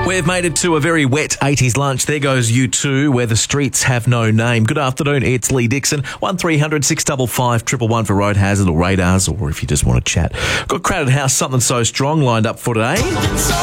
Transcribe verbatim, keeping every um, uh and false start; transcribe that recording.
We've made it to a very wet eighties lunch. There goes U two, where the streets have no name. Good afternoon, it's Lee Dixon. one three hundred six five five one one one for road hazard or radars, or if you just want to chat. Got Crowded House, Something So Strong lined up for today.